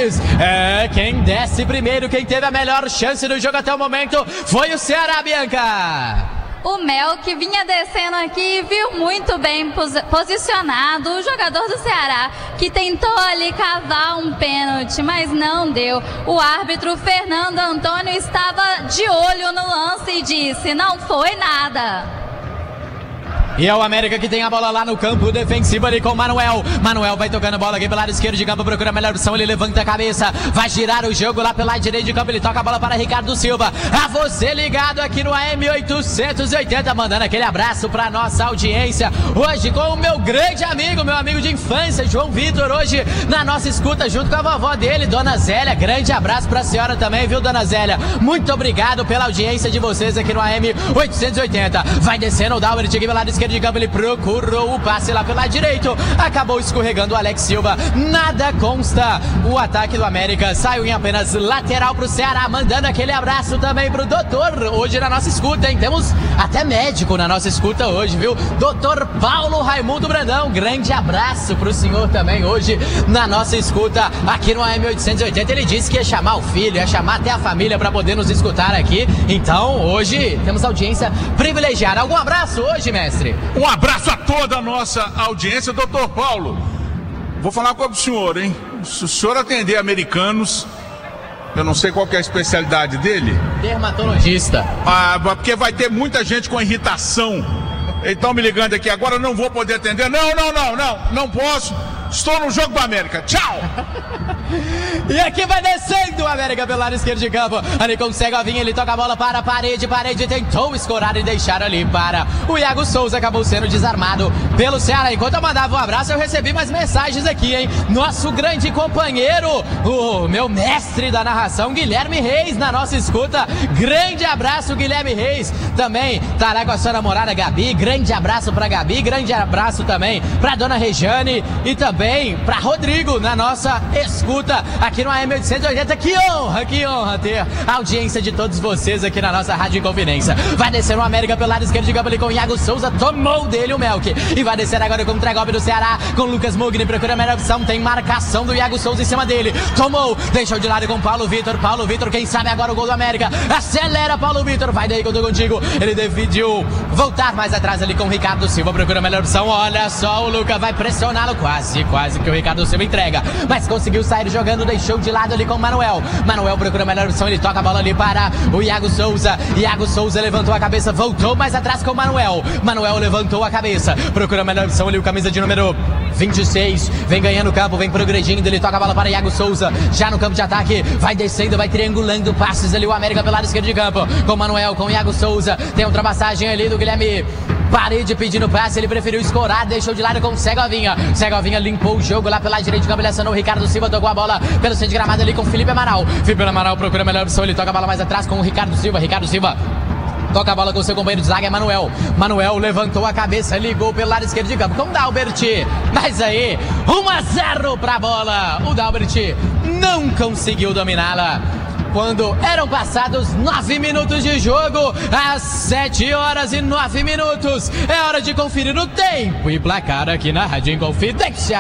Reis. Quem desce primeiro, quem teve a melhor chance do jogo até o momento foi o Ceará, Bianca. O Melk vinha descendo aqui e viu muito bem posicionado o jogador do Ceará, que tentou ali cavar um pênalti, mas não deu. O árbitro Fernando Antônio estava de olho no lance e disse: não foi nada. E é o América que tem a bola lá no campo defensivo ali com o Manuel. Manuel vai tocando a bola aqui pelo lado esquerdo de campo, procura a melhor opção, ele levanta a cabeça, vai girar o jogo lá pelo lado direito de campo, ele toca a bola para Ricardo Silva. A você ligado aqui no AM 880, mandando aquele abraço para nossa audiência. Hoje com o meu grande amigo, meu amigo de infância, João Vitor, hoje na nossa escuta junto com a vovó dele, Dona Zélia. Grande abraço para a senhora também, viu, Dona Zélia? Muito obrigado pela audiência de vocês aqui no AM 880. Vai descendo o Dalbert aqui pelo lado esquerdo de campo, ele procurou o passe lá pelo lado direito, acabou escorregando o Alex Silva, nada consta. O ataque do América saiu em apenas lateral pro Ceará, mandando aquele abraço também pro doutor, hoje na nossa escuta, hein? Temos até médico na nossa escuta hoje, viu? Doutor Paulo Raimundo Brandão, grande abraço pro senhor também hoje na nossa escuta aqui no AM 880. Ele disse que ia chamar o filho, ia chamar até a família para poder nos escutar aqui, então hoje temos audiência privilegiada. Algum abraço hoje, mestre? Um abraço a toda a nossa audiência. Doutor Paulo, vou falar com o senhor, hein? Se o senhor atender americanos, eu não sei qual que é a especialidade dele. Dermatologista. Porque vai ter muita gente com irritação. Então me ligando aqui agora, não vou poder atender. Não posso. Estou no jogo do América. Tchau! E aqui vai descendo o América pelo lado esquerdo de campo. Ali consegue a vinha, ele toca a bola para a parede. Parede tentou escorar e deixar ali para o Iago Souza. Acabou sendo desarmado pelo Ceará. Enquanto eu mandava um abraço, eu recebi mais mensagens aqui, hein? Nosso grande companheiro, o meu mestre da narração, Guilherme Reis, na nossa escuta. Grande abraço, Guilherme Reis. Também tá lá com a sua namorada Gabi. Grande abraço pra Gabi. Grande abraço também pra dona Rejane. E também para Rodrigo na nossa escuta aqui no AM 880. Que honra ter a audiência de todos vocês aqui na nossa Rádio Inconfidência. Vai descer o América pelo lado esquerdo de campo ali com o Iago Souza, tomou dele o Melk. E vai descer agora com o Tregolpe do Ceará, com o Lucas Mugni, procura a melhor opção, tem marcação do Iago Souza em cima dele, tomou, deixou de lado com o Paulo Vitor, quem sabe agora o gol do América, acelera Paulo Vitor, vai daí que eu tô contigo, ele decidiu voltar mais atrás ali com o Ricardo Silva, procura a melhor opção, olha só, o Lucas vai pressioná-lo, quase que o Ricardo Silva entrega, mas conseguiu sair jogando, deixou de lado ali com o Manuel procura a melhor opção, ele toca a bola ali para o Iago Souza levantou a cabeça, voltou mais atrás com o Manuel levantou a cabeça, procura a melhor opção ali, o camisa de número 26, vem ganhando o campo, vem progredindo, ele toca a bola para Iago Souza, já no campo de ataque, vai descendo, vai triangulando passes ali, o América pelo lado esquerdo de campo, com o Manuel, com o Iago Souza, tem ultrapassagem ali do Guilherme Parede pedindo passe, ele preferiu escorar, deixou de lado com o Segovinha limpou o jogo lá pela lado direito de campo, ele acionou o Ricardo Silva, tocou a bola pelo centro de gramado ali com o Felipe Amaral procura a melhor opção, ele toca a bola mais atrás com o Ricardo Silva toca a bola com o seu companheiro de zaga, é Manuel levantou a cabeça, ligou pelo lado esquerdo de campo com o Dalbert, mas aí 1-0 pra bola, o Dalbert não conseguiu dominá-la. Quando eram passados 9 minutos de jogo, às 7 horas e 9 minutos, é hora de conferir o tempo e placar aqui na Rádio Inconfidência.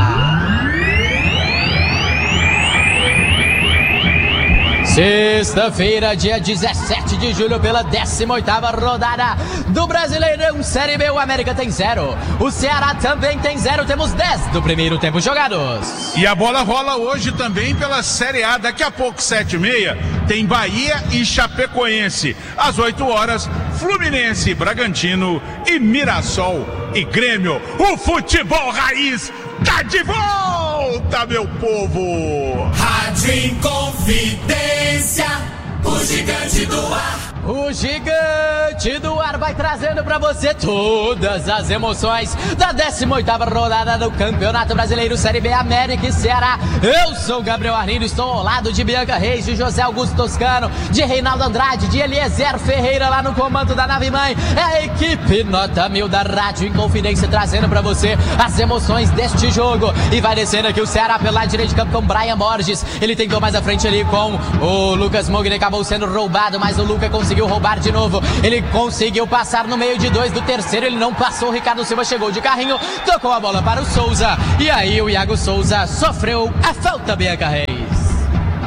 Sexta-feira, dia 17 de julho, pela 18ª rodada do Brasileirão Série B, o América tem 0, o Ceará também tem 0, temos 10 do primeiro tempo jogados. E a bola rola hoje também pela Série A, daqui a pouco 7h30 tem Bahia e Chapecoense, às 8 horas Fluminense, Bragantino e Mirassol e Grêmio. O futebol raiz tá de volta, meu povo! Rádio Inconfidência, o gigante do ar. O gigante do ar vai trazendo pra você todas as emoções da 18ª rodada do Campeonato Brasileiro Série B, América e Ceará. Eu sou o Gabriel Arlindo, estou ao lado de Bianca Reis, de José Augusto Toscano, de Reinaldo Andrade, de Eliezer Ferreira lá no comando da nave mãe. É a equipe Nota 1000 da Rádio Inconfidência trazendo pra você as emoções deste jogo. E vai descendo aqui o Ceará pelo lado direito de campo com Brian Borges. Ele tentou mais à frente ali com o Lucas Mugni, acabou sendo roubado, mas o Lucas conseguiu roubar de novo, ele conseguiu passar no meio de dois, do terceiro ele não passou, o Ricardo Silva chegou de carrinho, tocou a bola para o Souza, e aí o Iago Souza sofreu a falta, Bianca Reis.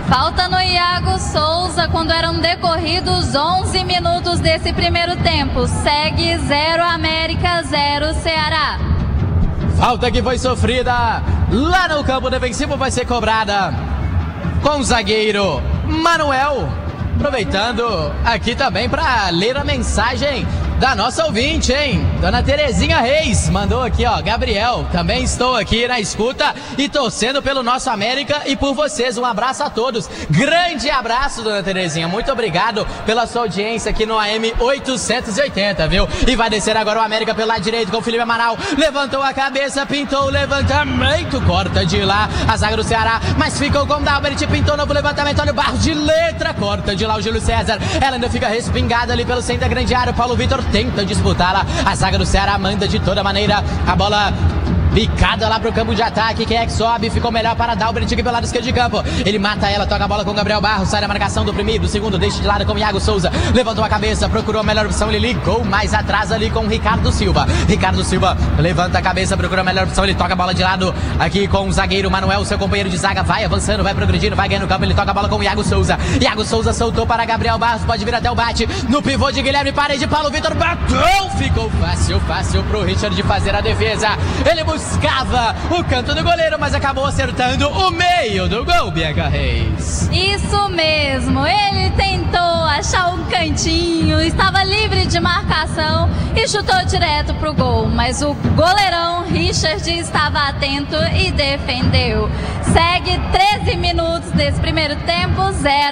Falta no Iago Souza quando eram decorridos 11 minutos desse primeiro tempo. Segue 0 América, 0 Ceará. Falta que foi sofrida lá no campo defensivo, vai ser cobrada com o zagueiro Manuel. Aproveitando aqui também para ler a mensagem da nossa ouvinte, hein? Dona Terezinha Reis mandou aqui, ó, Gabriel, também estou aqui na escuta e torcendo pelo nosso América e por vocês. Um abraço a todos. Grande abraço, Dona Terezinha. Muito obrigado pela sua audiência aqui no AM 880, viu? E vai descer agora o América pelo lado direito com o Felipe Amaral. Levantou a cabeça, pintou o levantamento, corta de lá a zaga do Ceará, mas ficou com o Dalbert, pintou novo levantamento, olha o Barros de letra, corta de lá o Júlio César. Ela ainda fica respingada ali pelo centro da grande área. Paulo Vitor tenta disputá-la, a zaga do Ceará manda de toda maneira, a bola bicada lá pro campo de ataque. Quem é que sobe? Ficou melhor para Dalbert aqui pelo lado esquerdo de campo. Ele mata ela, toca a bola com o Gabriel Barros, sai da marcação do primeiro, do segundo, deixa de lado com o Iago Souza. Levantou a cabeça, procurou a melhor opção, ele ligou mais atrás ali com o Ricardo Silva. Ricardo Silva levanta a cabeça, procura a melhor opção, ele toca a bola de lado aqui com o zagueiro Manuel, seu companheiro de zaga, vai avançando, vai progredindo, vai ganhando campo, ele toca a bola com o Iago Souza. Iago Souza soltou para Gabriel Barros, pode vir até o bate, no pivô de Guilherme Parede, Paulo Vitor bateu, ficou fácil pro Richard fazer a defesa. Ele buscava o canto do goleiro, mas acabou acertando o meio do gol, Bianca Reis. Isso mesmo, ele tentou achar um cantinho, estava livre de marcação e chutou direto pro gol, mas o goleirão Richard estava atento e defendeu. Segue 13 minutos desse primeiro tempo,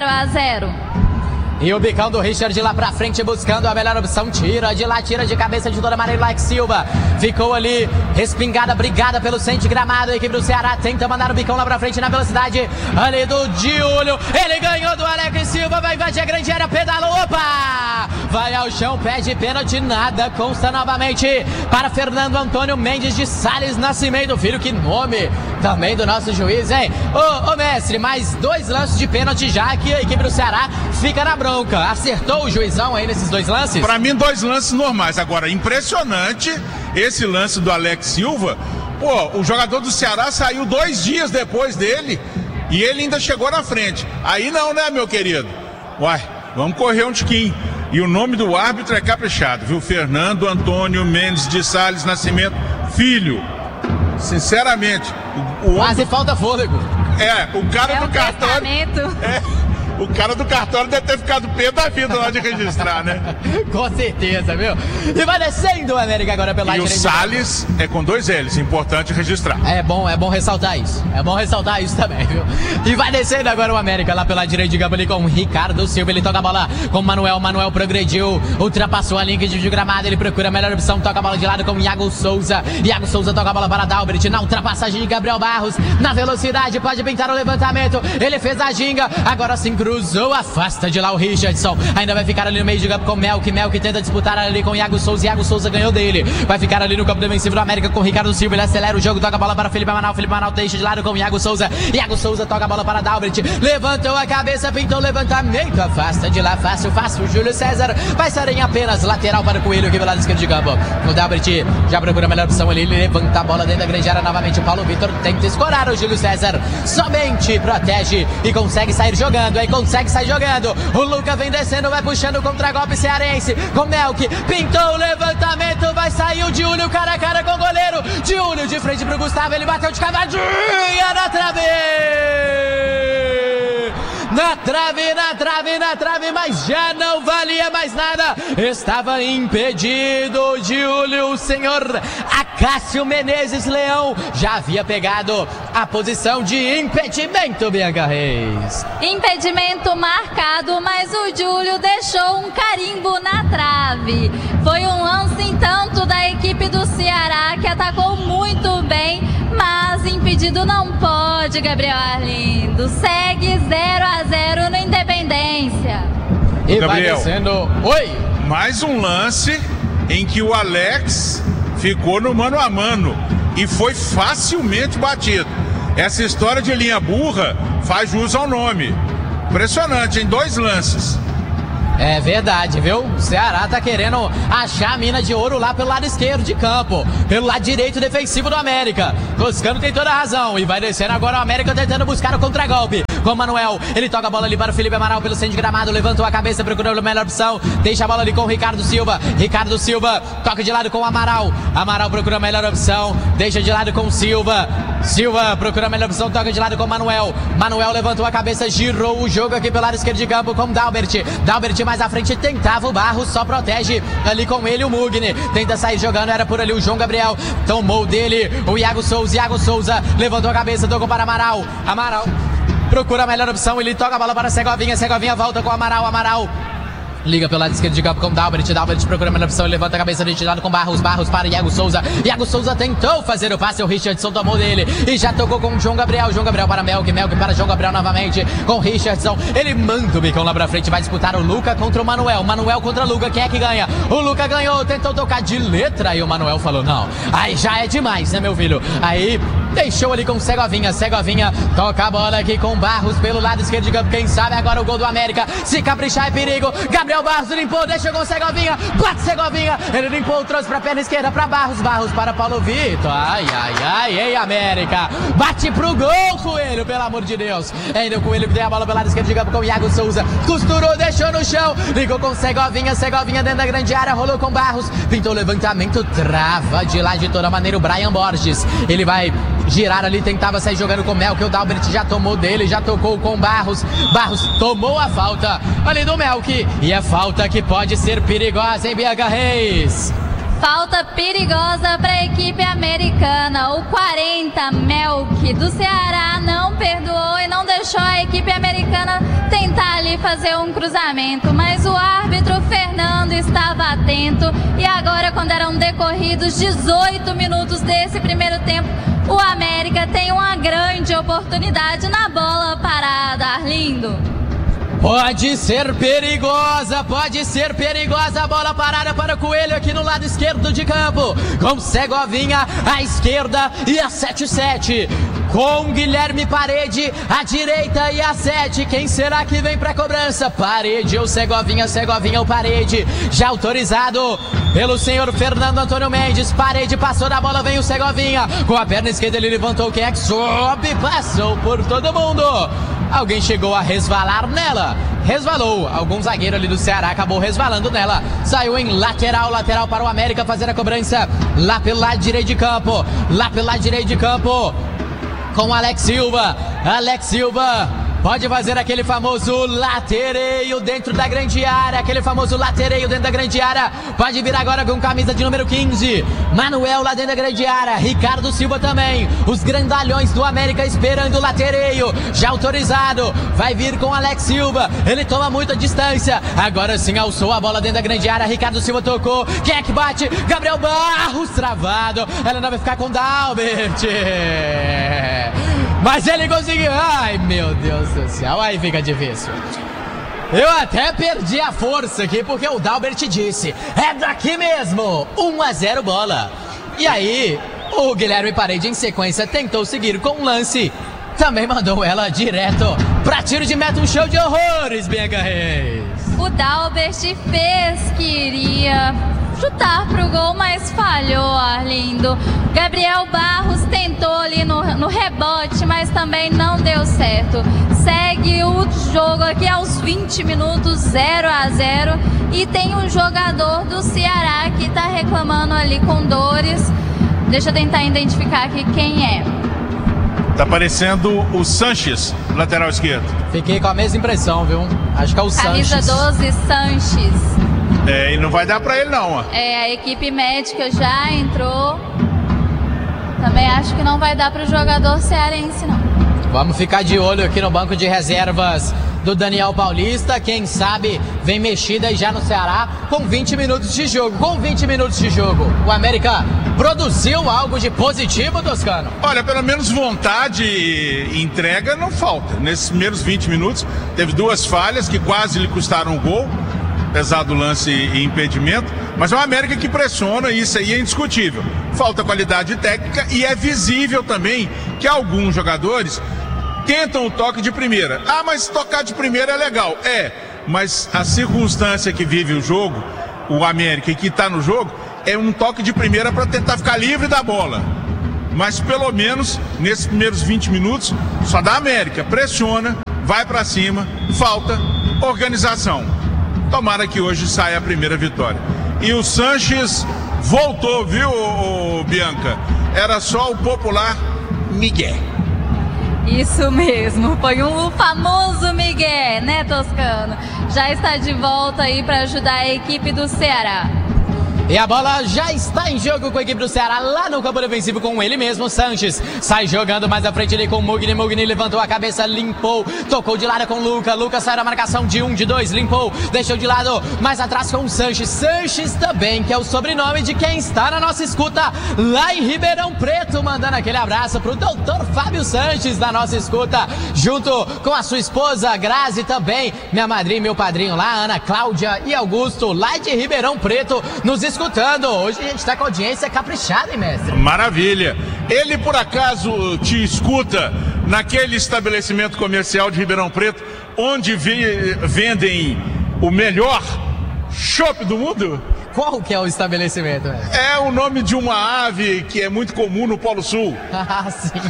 0-0. E o bicão do Richard lá pra frente buscando a melhor opção, tira de lá, tira de cabeça de toda maneira, Alex Silva ficou ali respingada, brigada pelo centro de gramado. A equipe do Ceará tenta mandar o bicão lá pra frente na velocidade ali do Diúlio, ele ganhou do Alex Silva, vai invadir a grande área, pedalou, opa, vai ao chão, pede pênalti, nada, consta novamente para Fernando Antônio Mendes de Sales Nascimento Filho. Que nome também do nosso juiz, hein? Ô mestre, mais 2 lances de pênalti já que a equipe do Ceará fica na bronca. Acertou o juizão aí nesses 2 lances? Pra mim, 2 lances normais. Agora, impressionante esse lance do Alex Silva. Pô, o jogador do Ceará saiu 2 dias depois dele e ele ainda chegou na frente. Aí não, né, meu querido? Uai, vamos correr um tiquinho. E o nome do árbitro é caprichado, viu? Fernando Antônio Mendes de Sales Nascimento Filho. Sinceramente, quase falta fôlego. O cara do cartório. O cara do cartório deve ter ficado pé da vida lá de registrar, né? Com certeza, viu? E vai descendo o América agora pela direita. E o Salles é com 2 L's, importante registrar. É bom ressaltar isso. É bom ressaltar isso também, viu? E vai descendo agora o América lá pela direita de campo ali com o Ricardo Silva. Ele toca a bola com o Manuel. Manuel progrediu, ultrapassou a linha de gramado. Ele procura a melhor opção, toca a bola de lado com o Iago Souza. Iago Souza toca a bola para Dalbert na ultrapassagem de Gabriel Barros. Na velocidade, pode pintar o levantamento. Ele fez a ginga, agora sim cruzou, afasta de lá o Richardson. Ainda vai ficar ali no meio de campo com o Melk. Melk tenta disputar ali com o Iago Souza. Iago Souza ganhou dele. Vai ficar ali no campo defensivo do América com o Ricardo Silva. Ele acelera o jogo, toca a bola para Felipe Amaral. Felipe Amaral deixa de lado com o Iago Souza. Iago Souza toca a bola para Dalbert. Levantou a cabeça, pintou o levantamento. Afasta de lá, fácil. O Júlio César vai sair em apenas lateral para o Coelho aqui pelo lado esquerdo de campo. O Dalbert já procura a melhor opção ali. Ele levanta a bola dentro da grande área novamente. O Paulo Vitor tenta escorar o Júlio César. Somente protege e consegue sair jogando. Aí consegue sair jogando. O Luca vem descendo, vai puxando o contra-golpe cearense. Com Melk, pintou o levantamento. Vai sair o Diúlio cara a cara com o goleiro. Diúlio de frente pro Gustavo. Ele bateu de cavadinha na trave. Na trave, mas já não valia mais nada. Estava impedido o Diúlio. O senhor Acácio Menezes Leão já havia pegado a posição de impedimento, Bianca Reis. Impedimento marcado, mas o Diúlio deixou um carimbo na trave. Foi um lance em tanto da equipe do Ceará que atacou muito bem, mas impedido não pode, Gabriel Arlindo. Segue 0-0 no Independência. E Gabriel, vai descendo. Oi! Mais um lance em que o Alex ficou no mano a mano e foi facilmente batido. Essa história de linha burra faz jus ao nome. Impressionante, em 2 lances. É verdade, viu? O Ceará tá querendo achar a mina de ouro lá pelo lado esquerdo de campo, pelo lado direito defensivo do América. Toscano tem toda a razão e vai descendo agora o América tentando buscar o contragolpe. Com o Manuel, ele toca a bola ali para o Felipe Amaral pelo centro de gramado, levantou a cabeça procurando a melhor opção, deixa a bola ali com o Ricardo Silva. Ricardo Silva toca de lado com o Amaral. Amaral procura a melhor opção, deixa de lado com o Silva. Silva procura a melhor opção, toca de lado com o Manuel. Manuel levantou a cabeça, girou o jogo aqui pelo lado esquerdo de campo com o Dalbert. Dalbert mais à frente, tentava o Barros, só protege ali com ele o Mugni. Tenta sair jogando, era por ali o João Gabriel. Tomou dele o Iago Souza. Iago Souza levantou a cabeça, tocou para Amaral. Amaral procura a melhor opção, ele toca a bola para Segovinha. Segovinha volta com o Amaral. Amaral liga pelo lado esquerdo de campo com o Dalbert. Dalbert procura a melhor opção, ele levanta a cabeça de lado com Barros. Barros para Iago Souza. Iago Souza tentou fazer o passe, o Richardson tomou dele e já tocou com o João Gabriel. João Gabriel para Melk. Melk para João Gabriel novamente com o Richardson. Ele manda o bicão lá pra frente, vai disputar o Luca contra o Manuel. Manuel contra o Luca, quem é que ganha? O Luca ganhou, tentou tocar de letra e o Manuel falou não, aí já é demais, né, meu filho? Aí deixou ali com o Segovinha. Segovinha toca a bola aqui com Barros pelo lado esquerdo de campo. Quem sabe agora o gol do América. Se caprichar é perigo. Gabriel Barros limpou, deixou com o Segovinha. Bate Segovinha. Ele limpou, trouxe pra perna esquerda pra Barros. Barros para Paulo Vitor. Ai, ai, ai, ei, América. Bate pro gol, Coelho, pelo amor de Deus. Ainda o Coelho tem a bola pelo lado esquerdo de campo com o Iago Souza. Costurou, deixou no chão. Ligou com o Segovinha. Segovinha dentro da grande área, rolou com Barros. Pintou o levantamento, trava de lá de toda maneira o Brian Borges. Ele vai girar ali, tentava sair jogando com o Melk. O Dalbert já tomou dele, já tocou com Barros. Barros tomou a falta ali do Melk. E é falta que pode ser perigosa, hein, Bianca Reis? Falta perigosa para a equipe americana. O 40, Melk, do Ceará, não perdoou e não deixou a equipe americana tentar ali fazer um cruzamento. Mas o árbitro Fernando estava atento. E agora, quando eram decorridos 18 minutos desse primeiro tempo, o América tem uma grande oportunidade na bola parada, Arlindo. Pode ser perigosa a bola parada para o Coelho aqui no lado esquerdo de campo, com Segovinha à esquerda e a 7-7, com Guilherme Parede à direita e a 7, quem será que vem para a cobrança? Parede ou Segovinha? Segovinha ou Parede? Já autorizado pelo senhor Fernando Antônio Mendes. Parede passou da bola, vem o Segovinha, com a perna esquerda ele levantou, quem é que sobe? Passou por todo mundo. Alguém chegou a resvalar nela. Resvalou. Algum zagueiro ali do Ceará acabou resvalando nela. Saiu em lateral. Lateral para o América fazer a cobrança. Lá pelo lado direito de campo. Lá pelo lado direito de campo. Com Alex Silva. Alex Silva pode fazer aquele famoso latereio dentro da grande área. Aquele famoso latereio dentro da grande área. Pode vir agora com camisa de número 15. Manuel lá dentro da grande área. Ricardo Silva também. Os grandalhões do América esperando o latereio. Já autorizado. Vai vir com Alex Silva. Ele toma muita distância. Agora sim alçou a bola dentro da grande área. Ricardo Silva tocou. Quem é que bate? Gabriel Barros travado. Ela não vai ficar com Dalbert. Mas ele conseguiu. Ai, meu Deus do céu. Aí fica difícil. Eu até perdi a força aqui, porque o Dalbert disse: é daqui mesmo. 1-0 bola. E aí, o Guilherme Parede em sequência tentou seguir com um lance. Também mandou ela direto pra tiro de meta, um show de horrores, Bianca Reis. O Dalbert fez que iria chutar pro gol, mas falhou, Arlindo. Gabriel Barros tentou ali no rebote, mas também não deu certo. Segue o jogo aqui aos 20 minutos, 0-0. E tem um jogador do Ceará que tá reclamando ali com dores. Deixa eu tentar identificar aqui quem é. Tá parecendo o Sanches, lateral esquerdo. Fiquei com a mesma impressão, viu? Acho que é o Sanches. Camisa 12, Sanches. É, e não vai dar pra ele não, ó. É, a equipe médica já entrou. Também acho que não vai dar pro jogador cearense, não. Vamos ficar de olho aqui no banco de reservas do Daniel Paulista. Quem sabe vem mexida já no Ceará com 20 minutos de jogo. Com 20 minutos de jogo, o América produziu algo de positivo, Toscano? Olha, pelo menos vontade e entrega não falta. Nesses primeiros 20 minutos, teve duas falhas que quase lhe custaram o gol. Apesar do lance e impedimento, mas é uma América que pressiona, e isso aí é indiscutível. Falta qualidade técnica e é visível também que alguns jogadores tentam o toque de primeira. Ah, mas tocar de primeira é legal. Mas a circunstância que vive o jogo, o América, e que está no jogo, é um toque de primeira para tentar ficar livre da bola. Mas pelo menos, nesses primeiros 20 minutos, só dá América. Pressiona, vai para cima, falta organização. Tomara que hoje saia a primeira vitória. E o Sanches voltou, viu, Bianca? Era só o popular Miguel. Isso mesmo, foi um famoso Miguel, né, Toscano? Já está de volta aí para ajudar a equipe do Ceará. E a bola já está em jogo com a equipe do Ceará lá no campo defensivo com ele mesmo, Sanches. Sai jogando mais à frente ali com o Mugni. Mugni levantou a cabeça, limpou, tocou de lado com o Luca. Luca saiu da marcação de 1, de 2, limpou, deixou de lado, mais atrás com o Sanches. Sanches também, que é o sobrenome de quem está na nossa escuta lá em Ribeirão Preto. Mandando aquele abraço pro doutor Fábio Sanches da nossa escuta, junto com a sua esposa Grazi também, minha madrinha e meu padrinho lá, Ana Cláudia e Augusto, lá de Ribeirão Preto, nos escutando. Hoje a gente está com audiência caprichada, hein, mestre? Maravilha. Ele, por acaso, te escuta naquele estabelecimento comercial de Ribeirão Preto, onde vendem o melhor chopp do mundo? Qual que é o estabelecimento, mestre? É o nome de uma ave que é muito comum no Polo Sul. Ah, sim.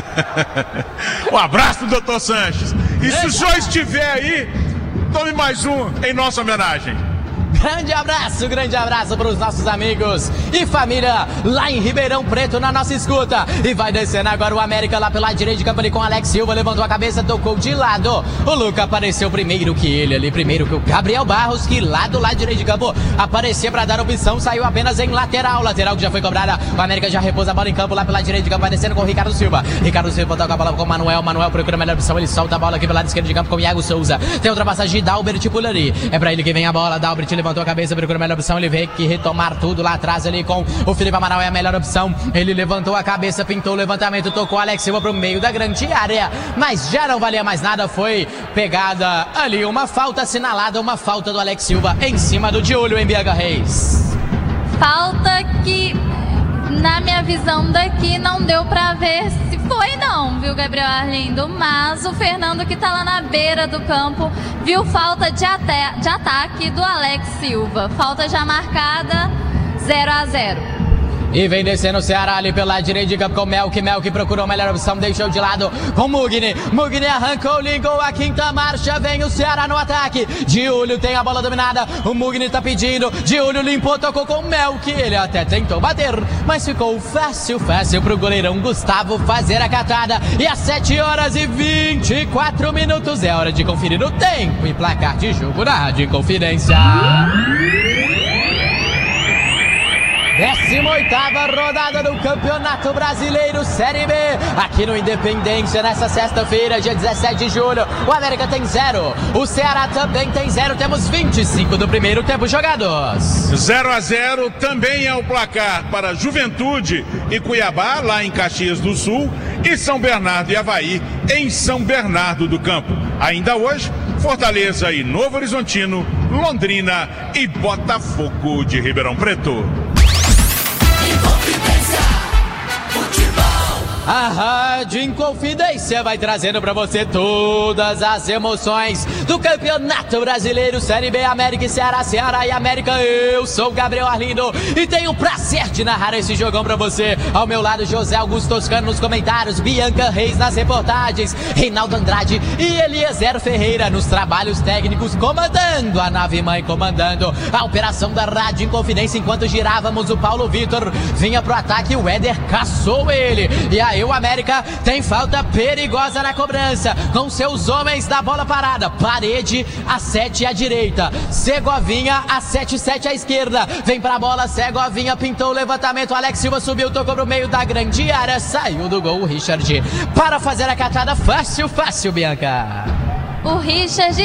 Um abraço, doutor Sanches. E se o senhor estiver aí, tome mais um em nossa homenagem. Grande abraço para os nossos amigos e família lá em Ribeirão Preto na nossa escuta. E vai descendo agora o América lá pela direita de campo ali com o Alex Silva. Levantou a cabeça, tocou de lado. O Luca apareceu primeiro que ele ali, primeiro que o Gabriel Barros, que lá do lado direito de campo aparecia para dar opção, saiu apenas em lateral. Lateral que já foi cobrada. O América já repousa a bola em campo lá pela direita de campo, vai descendo com o Ricardo Silva. Ricardo Silva toca a bola com o Manuel. Manuel procura a melhor opção, ele solta a bola aqui pelo lado esquerdo de campo com o Iago Souza. Tem ultrapassagem de Dalbert Pulari. É para ele que vem a bola. Dalbert levantou a cabeça, procura a melhor opção, ele vê que retomar tudo lá atrás ali com o Felipe Amaral é a melhor opção. Ele levantou a cabeça, pintou o levantamento, tocou Alex Silva pro meio da grande área, mas já não valia mais nada. Foi pegada ali uma falta assinalada, uma falta do Alex Silva em cima do Diolho em Bianca Reis. Falta que, na minha visão daqui, não deu pra ver se foi não, viu, Gabriel Arlindo? Mas o Fernando, que tá lá na beira do campo, viu falta de ataque do Alex Silva. Falta já marcada, 0-0. E vem descendo o Ceará ali pela direita de campo com o Melk. Melk procurou a melhor opção, deixou de lado com o Mugni. Mugni arrancou, ligou a quinta marcha. Vem o Ceará no ataque. Diolho tem a bola dominada. O Mugni tá pedindo. Diolho limpou, tocou com o Melk. Ele até tentou bater, mas ficou fácil pro goleirão Gustavo fazer a catada. E às 7h24 é hora de conferir o tempo e placar de jogo na Rádio Inconfidência. 18ª rodada do Campeonato Brasileiro Série B, aqui no Independência, nessa sexta-feira, dia 17 de julho. O América tem 0, o Ceará também tem 0, temos 25 do primeiro tempo jogados. 0-0 também é o placar para Juventude e Cuiabá, lá em Caxias do Sul, e São Bernardo e Avaí, em São Bernardo do Campo. Ainda hoje, Fortaleza e Novo Horizontino, Londrina e Botafogo de Ribeirão Preto. A Rádio Inconfidência vai trazendo pra você todas as emoções do Campeonato Brasileiro Série B, América e Ceará, Ceará e América. Eu sou o Gabriel Arlindo e tenho o prazer de narrar esse jogão pra você. Ao meu lado, José Augusto Toscano nos comentários, Bianca Reis nas reportagens, Reinaldo Andrade e Eliezer Ferreira nos trabalhos técnicos, comandando a nave-mãe, comandando a operação da Rádio Inconfidência. Enquanto girávamos, o Paulo Vitor vinha pro ataque, o Éder caçou ele. E aí o América tem falta perigosa na cobrança, com seus homens da bola parada. Parede a 7 à direita, Segovinha a 7 à esquerda. Vem pra bola, Segovinha pintou o levantamento, Alex Silva subiu, tocou pro meio da grande área, saiu do gol o Richard para fazer a catada. Fácil, Bianca. O Richard